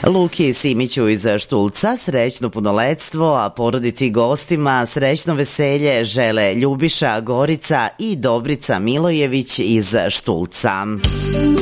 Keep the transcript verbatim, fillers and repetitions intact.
Luki Simiću iz Štulca srećno punoletstvo, a porodici i gostima srećno veselje žele Ljubiša Gorica i Dobrica Milojević iz Štulca.